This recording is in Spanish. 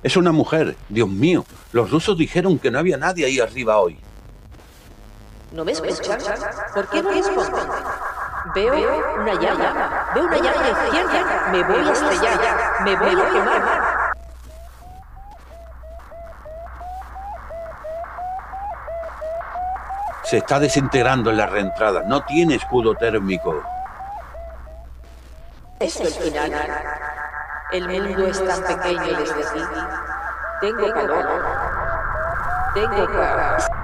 Es una mujer. Dios mío, los rusos dijeron que no había nadie ahí arriba hoy. ¿No me escuchan? ¿Por qué no responden? Veo una llama. Veo una llama a la izquierda. Me voy a estrellar. Me voy a quemar. Se está desintegrando en la reentrada. No tiene escudo térmico. Es el final. El mundo es tan pequeño desde aquí. Tengo calor. Tengo caos.